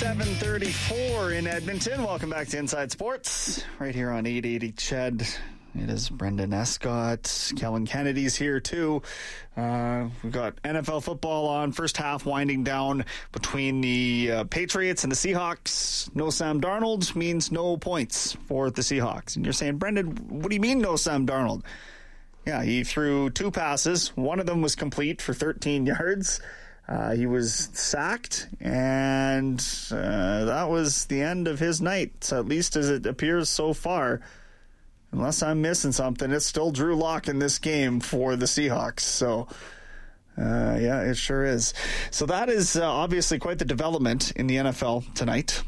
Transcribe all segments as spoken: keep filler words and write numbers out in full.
seven thirty-four in Edmonton. Welcome back to Inside Sports, right here on eight eighty C H E D. It is Brendan Escott. Kellen Kennedy's here, too. Uh, we've got N F L football on. First half winding down between the uh, Patriots and the Seahawks. No Sam Darnold means no points for the Seahawks. And you're saying, Brendan, what do you mean no Sam Darnold? Yeah, he threw two passes. One of them was complete for thirteen yards. Uh, he was sacked, and uh, that was the end of his night, so at least as it appears so far. Unless I'm missing something, it's still Drew Lock in this game for the Seahawks. So, uh, yeah, it sure is. So that is uh, obviously quite the development in the N F L tonight.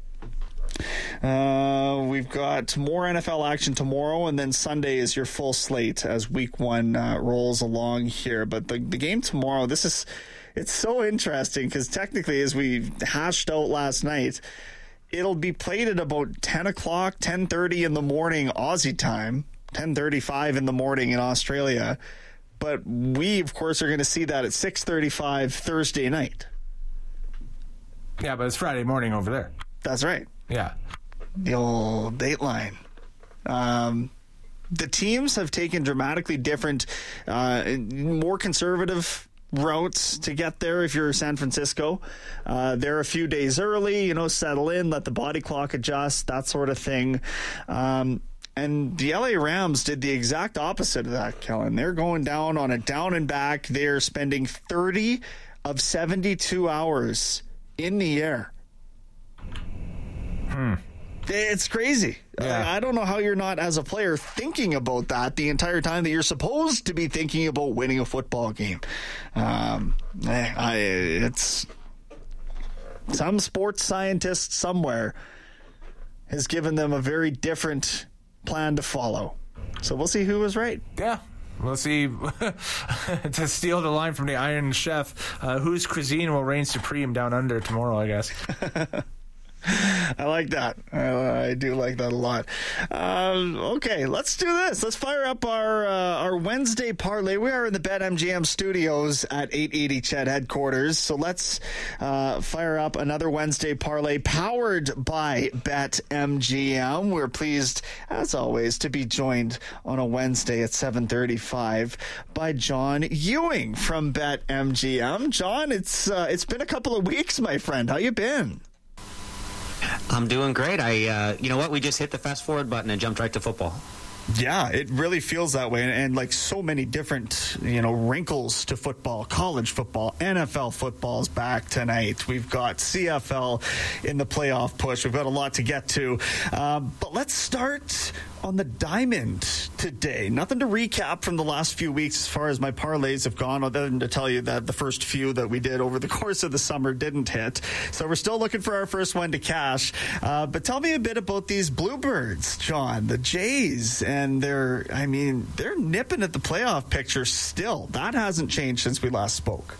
Uh, we've got more N F L action tomorrow, and then Sunday is your full slate as week one uh, rolls along here. But the, the game tomorrow, this is, it's so interesting because technically, as we hashed out last night, it'll be played at about ten o'clock, ten thirty in the morning Aussie time, ten thirty-five in the morning in Australia. But we, of course, are going to see that at six thirty-five Thursday night. Yeah, but it's Friday morning over there. That's right. Yeah. The old Dateline. Um, the teams have taken dramatically different, uh, more conservative routes to get there. If you're San Francisco, uh, they're a few days early, you know, settle in, let the body clock adjust, that sort of thing. Um, and the L A Rams did the exact opposite of that, Kellen. They're going down on a down and back. They're spending thirty of seventy-two hours in the air. Hmm. It's crazy. Yeah. I, I don't know how you're not, as a player, thinking about that the entire time that you're supposed to be thinking about winning a football game. Um, I, it's some sports scientist somewhere has given them a very different plan to follow. So we'll see who was right. Yeah. We'll see. To steal the line from the Iron Chef, uh, whose cuisine will reign supreme down under tomorrow, I guess. I like that. I, I do like that a lot. Um, okay, let's do this. Let's fire up our uh, our Wednesday parlay. We are in the BetMGM studios at eight eighty C H E D headquarters. So let's uh, fire up another Wednesday parlay powered by BetMGM. We're pleased, as always, to be joined on a Wednesday at seven thirty-five by John Ewing from BetMGM. John, it's uh, it's been a couple of weeks, my friend. How you been? I'm doing great. I, uh, you know what? We just hit the fast forward button and jumped right to football. Yeah, it really feels that way. And, and like so many different, you know, wrinkles to football. College football, N F L football is back tonight. We've got C F L in the playoff push. We've got a lot to get to. Um, but let's start on the diamond today. Nothing to recap from the last few weeks as far as my parlays have gone, other than to tell you that the first few that we did over the course of the summer didn't hit. So we're still looking for our first one to cash. Uh, but tell me a bit about these Bluebirds, John, the Jays. And they're, I mean, they're nipping at the playoff picture still. That hasn't changed since we last spoke.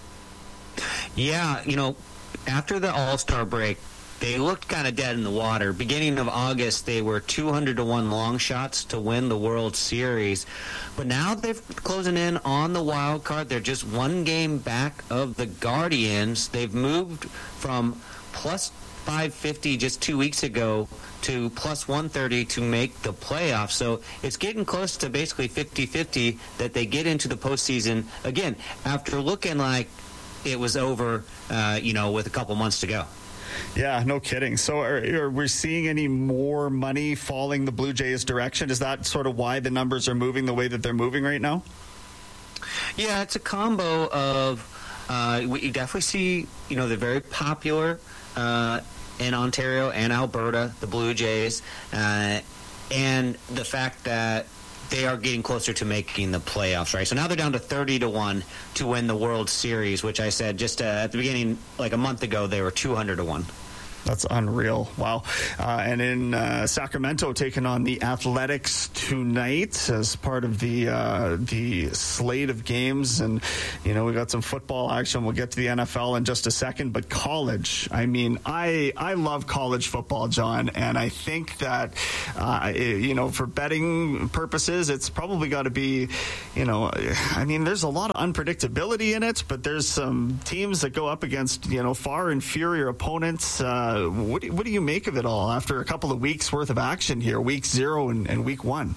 Yeah, you know, after the All-Star break, they looked kind of dead in the water. Beginning of August, they were two hundred to one long shots to win the World Series. But now they're closing in on the wild card. They're just one game back of the Guardians. They've moved from plus five fifty just two weeks ago to plus one thirty to make the playoffs. So it's getting close to basically fifty-fifty that they get into the postseason again after looking like it was over, uh, you know, with a couple months to go. Yeah, no kidding. So are, are we seeing any more money falling the Blue Jays' direction? Is that sort of why the numbers are moving the way that they're moving right now? Yeah, it's a combo of, uh, we definitely see, you know, they're very popular uh, in Ontario and Alberta, the Blue Jays, uh, and the fact that they are getting closer to making the playoffs, right? So now they're down to thirty to one to win the World Series, which I said just uh, at the beginning, like a month ago, they were two hundred to one. That's unreal. Wow. Uh, and in uh, Sacramento, taking on the Athletics tonight as part of the uh, the slate of games. And, you know, we got some football action. We'll get to the N F L in just a second. But college, I mean, I, I love college football, John. And I think that, uh, it, you know, for betting purposes, it's probably got to be, you know, I mean, there's a lot of unpredictability in it, but there's some teams that go up against, you know, far inferior opponents. Uh, Uh, what, do, what do you make of it all after a couple of weeks worth of action here, week zero and, and week one?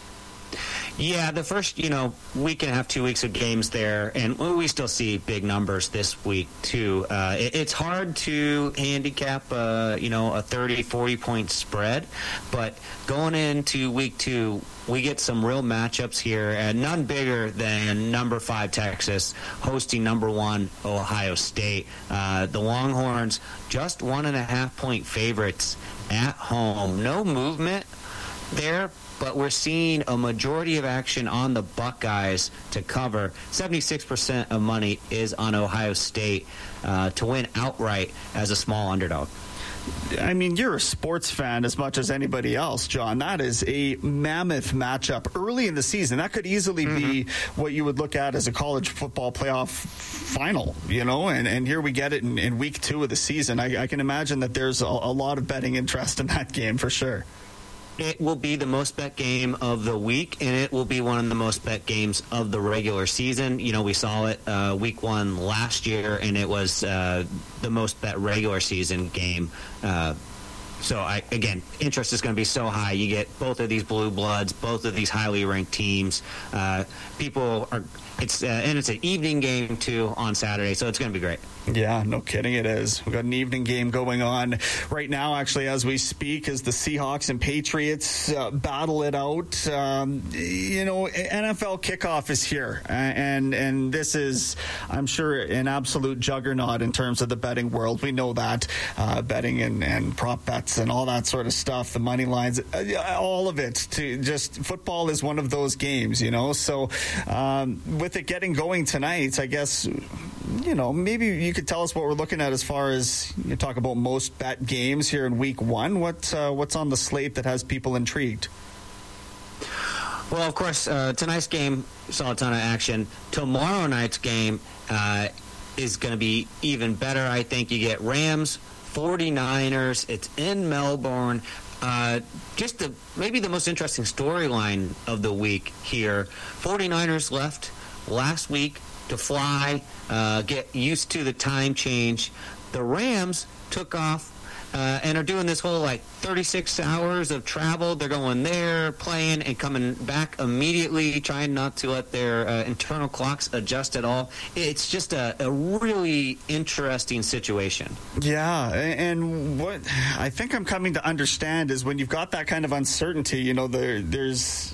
Yeah, the first, you know, week and a half, two weeks of games there, and we still see big numbers this week, too. Uh, it, it's hard to handicap, uh, you know, a thirty, forty-point spread, but going into week two, we get some real matchups here, and none bigger than number five Texas hosting number one Ohio State. Uh, the Longhorns, just one and a half point favorites at home. No movement there, but we're seeing a majority of action on the Buckeyes to cover. seventy-six percent of money is on Ohio State uh, to win outright as a small underdog. I mean, you're a sports fan as much as anybody else, John. That is a mammoth matchup early in the season. That could easily mm-hmm. be what you would look at as a college football playoff final, you know, and, and here we get it in, in week two of the season. I, I can imagine that there's a, a lot of betting interest in that game for sure. It will be the most bet game of the week, and it will be one of the most bet games of the regular season. You know, we saw it uh, week one last year, and it was uh, the most bet regular season game. Uh, so, I, again, interest is going to be so high. You get both of these blue bloods, both of these highly ranked teams. Uh, people are it's uh, and it's an evening game too on Saturday, so it's going to be great. Yeah, no kidding, it is. We've got an evening game going on right now, actually, as we speak, as the Seahawks and Patriots uh, battle it out. Um, you know, N F L kickoff is here, and and this is, I'm sure, an absolute juggernaut in terms of the betting world. We know that. Uh, betting and, and prop bets and all that sort of stuff, the money lines, uh, all of it. To just football is one of those games, you know. So um, with it getting going tonight, I guess, you know, maybe you could tell us what we're looking at as far as you talk about most bet games here in week one. What uh, what's on the slate that has people intrigued? Well, of course, uh, tonight's game saw a ton of action. Tomorrow night's game uh, is going to be even better, I think. You get Rams, forty-niners. It's in Melbourne. Uh, just the, maybe the most interesting storyline of the week here. forty-niners left last week to fly, uh, get used to the time change. The Rams took off uh, and are doing this whole like thirty-six hours of travel. They're going there, playing, and coming back immediately, trying not to let their uh, internal clocks adjust at all. It's just a, a really interesting situation. Yeah, and what I think I'm coming to understand is when you've got that kind of uncertainty, you know, there, there's...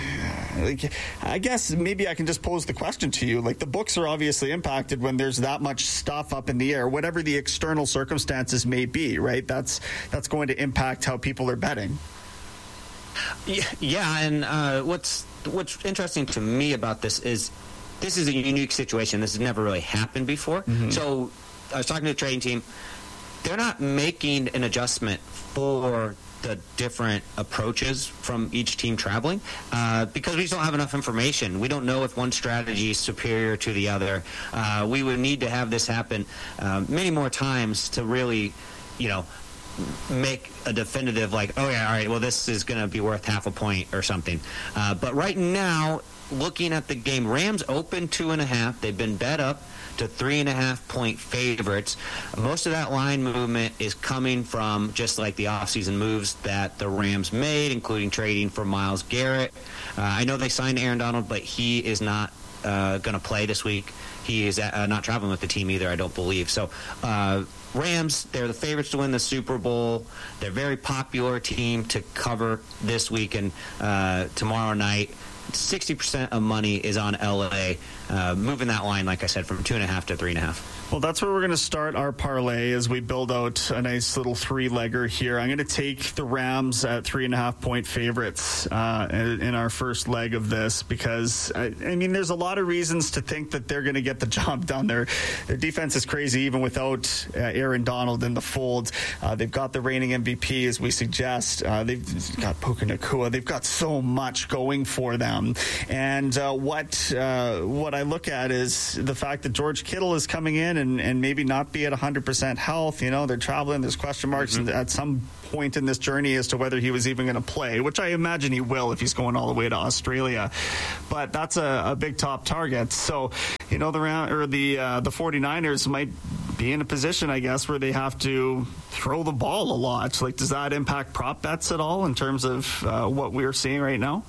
Like, I guess maybe I can just pose the question to you. Like, the books are obviously impacted when there's that much stuff up in the air, whatever the external circumstances may be, right? That's that's going to impact how people are betting. Yeah, yeah and uh, what's what's interesting to me about this is this is a unique situation. This has never really happened before. Mm-hmm. So I was talking to the trading team. They're not making an adjustment for the different approaches from each team traveling uh, because we just don't have enough information. We don't know if one strategy is superior to the other. Uh, we would need to have this happen uh, many more times to really, you know, make a definitive like, oh yeah, all right, well this is going to be worth half a point or something. Uh, but right now, looking at the game, Rams open two and a half. They've been bet up to three and a half point favorites. Most of that line movement is coming from just like the offseason moves that the Rams made, including trading for Myles Garrett. Uh, I know they signed Aaron Donald, but he is not uh, going to play this week. He is uh, not traveling with the team either, I don't believe. So uh, Rams, they're the favorites to win the Super Bowl. They're a very popular team to cover this week and uh, tomorrow night. sixty percent of money is on L A, uh, moving that line, like I said, from two and a half to three and a half. Well, that's where we're going to start our parlay as we build out a nice little three-legger here. I'm going to take the Rams at three and a half point favorites uh, in our first leg of this because, I, I mean, there's a lot of reasons to think that they're going to get the job done. Their, their defense is crazy even without uh, Aaron Donald in the fold. Uh, they've got the reigning M V P, as we suggest. Uh, they've got Puka Nacua. They've got so much going for them. And uh, what uh, what I look at is the fact that George Kittle is coming in and, and maybe not be at one hundred percent health. You know, they're traveling. There's question marks mm-hmm. at some point in this journey as to whether he was even going to play, which I imagine he will if he's going all the way to Australia. But that's a, a big top target. So, you know, the round, or the uh, the forty-niners might be in a position, I guess, where they have to throw the ball a lot. Like, does that impact prop bets at all in terms of uh, what we're seeing right now?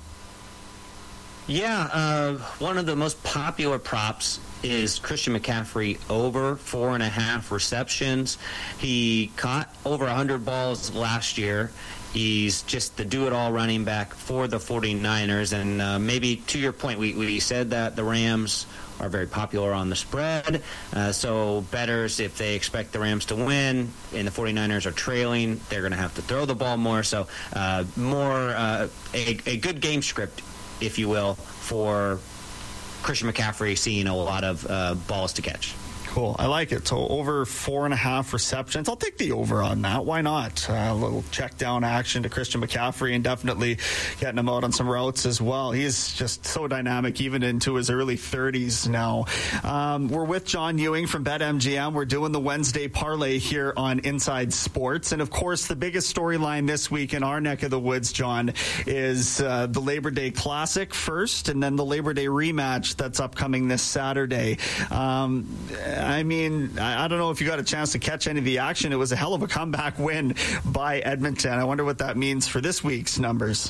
Yeah, uh, one of the most popular props is Christian McCaffrey over four and a half receptions. He caught over one hundred balls last year. He's just the do-it-all running back for the 49ers. And uh, maybe to your point, we, we said that the Rams are very popular on the spread. Uh, so bettors, if they expect the Rams to win and the 49ers are trailing, they're going to have to throw the ball more. So uh, more uh, a, a good game script, if you will, for Christian McCaffrey seeing a lot of uh, balls to catch. Cool. I like it. So over four and a half receptions. I'll take the over on that. Why not? Uh, a little check down action to Christian McCaffrey and definitely getting him out on some routes as well. He's just so dynamic, even into his early thirties now. Um, we're with John Ewing from BetMGM. We're doing the Wednesday parlay here on Inside Sports. And of course, the biggest storyline this week in our neck of the woods, John, is uh, the Labor Day Classic first, and then the Labor Day rematch that's upcoming this Saturday. Um, I mean, I don't know if you got a chance to catch any of the action. It was a hell of a comeback win by Edmonton. I wonder what that means for this week's numbers.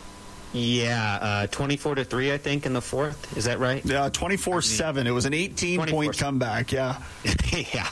Yeah, uh, twenty-four to three, I think, in the fourth. Is that right? Yeah, twenty-four seven. It was an eighteen-point comeback, yeah. yeah.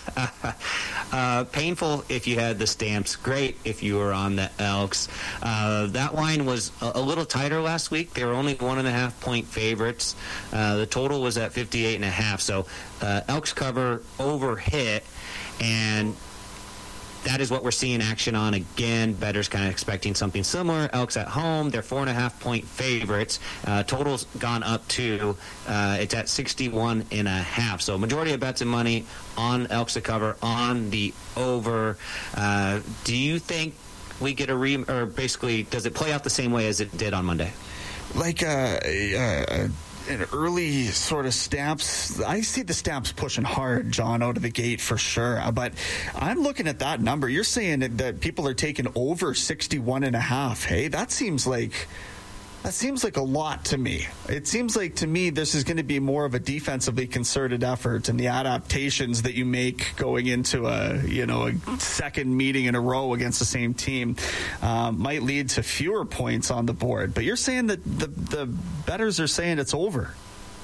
Uh, painful if you had the Stamps. Great if you were on the Elks. Uh, that line was a, a little tighter last week. They were only one and a half point favorites. Uh, the total was at fifty-eight and a half. So uh, Elks cover over hit, and that is what we're seeing action on again. Bettors kind of expecting something similar. Elks at home, they're four and a half point favorites. Uh, total's gone up to, uh, it's at sixty-one and a half. So majority of bets and money on Elks to cover, on the over. Uh, do you think we get a re, or basically, does it play out the same way as it did on Monday? Like uh, uh, an early sort of Stamps. I see the Stamps pushing hard, John, out of the gate for sure. But I'm looking at that number. You're saying that people are taking over sixty-one and a half. Hey, that seems like that seems like a lot to me. It seems like to me this is going to be more of a defensively concerted effort, and the adaptations that you make going into a you know a second meeting in a row against the same team um, might lead to fewer points on the board. But you're saying that the the bettors are saying it's over.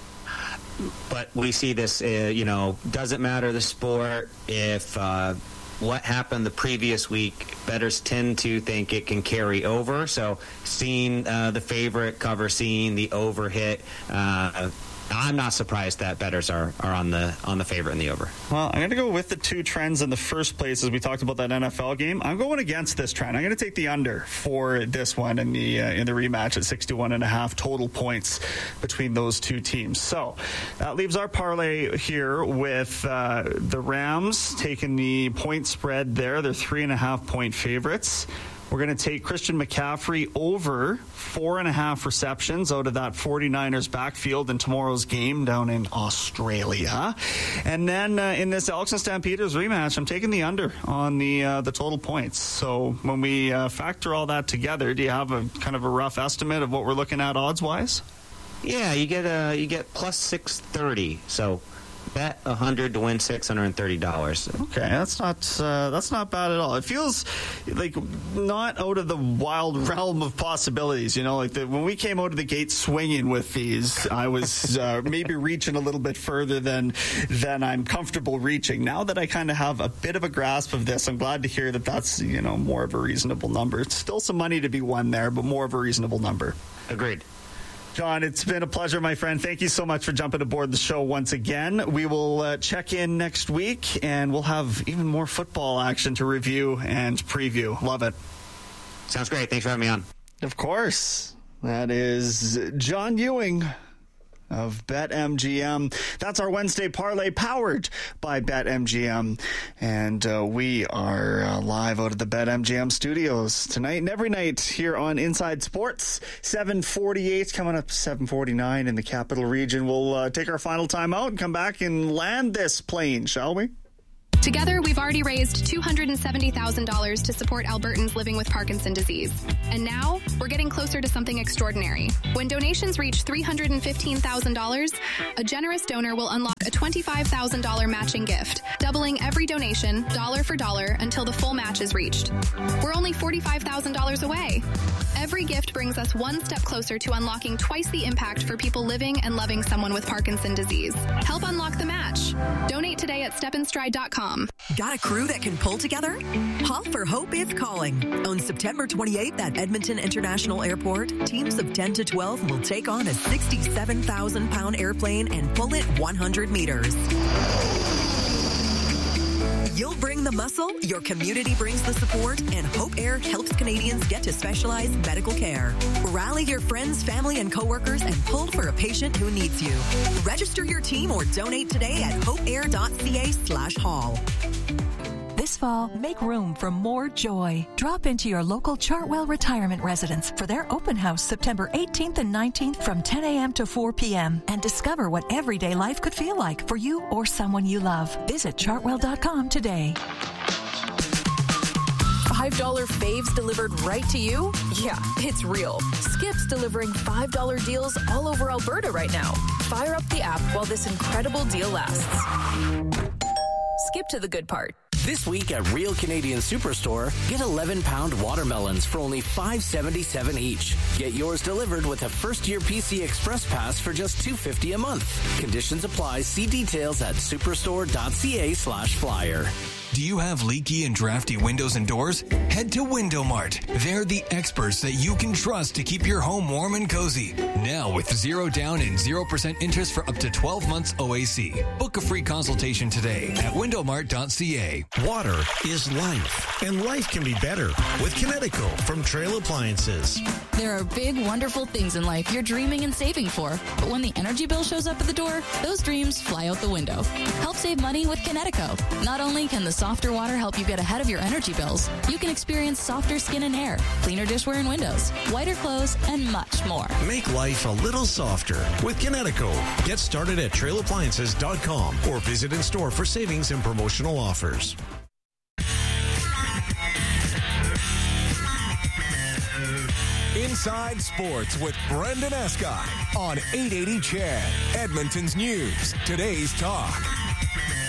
But we see this, uh, you know, doesn't matter the sport. If uh, what happened the previous week, bettors tend to think it can carry over. So seeing uh, the favorite cover, seeing the over hit, uh, I'm not surprised that bettors are, are on the on the favorite and the over. Well, I'm going to go with the two trends in the first place as we talked about that N F L game. I'm going against this trend. I'm going to take the under for this one in the uh, in the rematch at sixty-one and a half total points between those two teams. So that leaves our parlay here with uh, the Rams taking the point spread there. They're three and a half point favorites. We're going to take Christian McCaffrey over four and a half receptions out of that 49ers backfield in tomorrow's game down in Australia. And then uh, in this Elks and Stampeders rematch, I'm taking the under on the uh, the total points. So when we uh, factor all that together, do you have a kind of a rough estimate of what we're looking at odds-wise? Yeah, you get uh, you get plus six thirty. So bet one hundred to win six hundred thirty dollars. Okay, that's not uh, that's not bad at all. It feels like not out of the wild realm of possibilities. You know, like the, when we came out of the gate swinging with these, I was uh, maybe reaching a little bit further than than I'm comfortable reaching. Now that I kind of have a bit of a grasp of this, I'm glad to hear that that's you know more of a reasonable number. It's still some money to be won there, but more of a reasonable number. Agreed. John, it's been a pleasure, my friend. Thank you so much for jumping aboard the show once again. We will uh, check in next week, and we'll have even more football action to review and preview. Love it. Sounds great. Thanks for having me on. Of course. That is John Ewing of BetMGM. That's our Wednesday parlay powered by BetMGM. And uh, we are uh, live out of the BetMGM studios tonight and every night here on Inside Sports. seven forty-eight coming up seven forty-nine in the capital region. We'll uh, take our final time out and come back and land this plane, shall we? Together, we've already raised two hundred seventy thousand dollars to support Albertans living with Parkinson's disease. And now, we're getting closer to something extraordinary. When donations reach three hundred fifteen thousand dollars, a generous donor will unlock a twenty-five thousand dollars matching gift, doubling every donation, dollar for dollar, until the full match is reached. We're only forty-five thousand dollars away. Every gift brings us one step closer to unlocking twice the impact for people living and loving someone with Parkinson's disease. Help unlock the match. Donate today at step and stride dot com. Got a crew that can pull together? Haul for Hope is calling. On September twenty-eighth at Edmonton International Airport, teams of ten to twelve will take on a sixty-seven thousand pound airplane and pull it one hundred meters. You'll bring the muscle, your community brings the support, and Hope Air helps Canadians get to specialized medical care. Rally your friends, family, and coworkers and pull for a patient who needs you. Register your team or donate today at hopeair.ca slash haul. This fall, make room for more joy. Drop into your local Chartwell Retirement Residence for their open house September eighteenth and nineteenth from ten a.m. to four p.m. and discover what everyday life could feel like for you or someone you love. Visit chartwell dot com today. five dollar faves delivered right to you? Yeah, it's real. Skip's delivering five dollar deals all over Alberta right now. Fire up the app while this incredible deal lasts. Skip to the good part. This week at Real Canadian Superstore, get eleven pound watermelons for only five seventy-seven each. Get yours delivered with a first-year P C Express Pass for just two fifty a month. Conditions apply. See details at superstore.ca slash flyer. Do you have leaky and drafty windows and doors? Head to Window Mart. They're the experts that you can trust to keep your home warm and cozy. Now with zero down and zero percent interest for up to twelve months O A C. Book a free consultation today at window mart dot c a. Water is life, and life can be better with Kinetico from Trail Appliances. There are big, wonderful things in life you're dreaming and saving for, but when the energy bill shows up at the door, those dreams fly out the window. Help save money with Kinetico. Not only can the softer water help you get ahead of your energy bills, you can experience softer skin and hair, cleaner dishware and windows, whiter clothes, and much more. Make life a little softer with Kinetico. Get started at trail appliances dot com or visit in store for savings and promotional offers. Inside Sports with Brendan Escott on eight eighty C H E D, Edmonton's News, today's talk.